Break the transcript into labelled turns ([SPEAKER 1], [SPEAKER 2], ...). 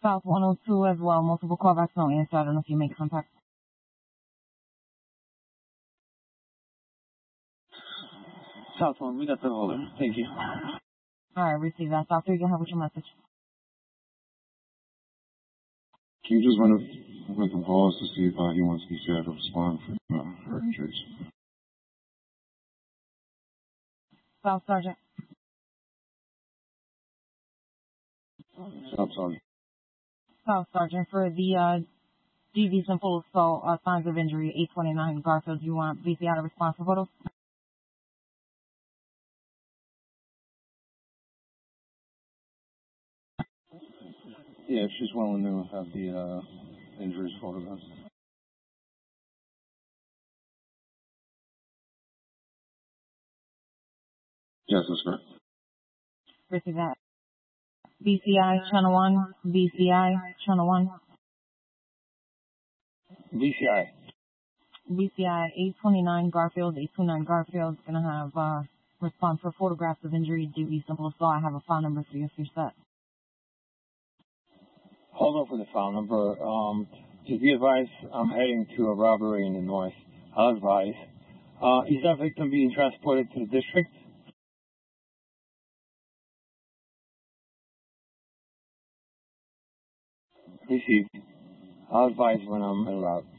[SPEAKER 1] South 102 as well. Multiple callbacks, no answer. I don't know if you make contact.
[SPEAKER 2] South 1, we got the holder. Thank you.
[SPEAKER 1] Alright, receive that. South 3, go ahead with your message.
[SPEAKER 3] Can you just run with the calls to see if he wants BCI to respond for her injuries?
[SPEAKER 1] South Sergeant.
[SPEAKER 3] South Sergeant.
[SPEAKER 1] South Sergeant, for the DV simple assault, signs of injury, 829 Garfield, do you want BCI to respond for photos?
[SPEAKER 3] Yeah, if she's willing to have the injuries photographed. Yes, that's correct.
[SPEAKER 1] Receive that. BCI, channel 1. BCI, channel 1.
[SPEAKER 2] BCI.
[SPEAKER 1] BCI, 829 Garfield, 829 Garfield's gonna have, response for photographs of injury, DV simple assault. I have a file number for you if you're set.
[SPEAKER 2] Hold on for the file number. To be advised, I'm heading to a robbery in the north. I'll advise. Is that victim being transported to the district? Received. I'll advise when I'm en route.